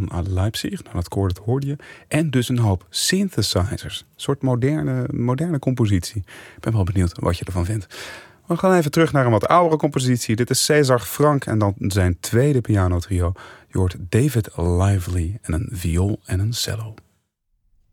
van Leipzig. Nou, dat koor, dat hoorde je. En dus een hoop synthesizers. Een soort moderne compositie. Ik ben wel benieuwd wat je ervan vindt. We gaan even terug naar een wat oudere compositie. Dit is César Franck en dan zijn tweede pianotrio. Je hoort David Lively en een viool en een cello.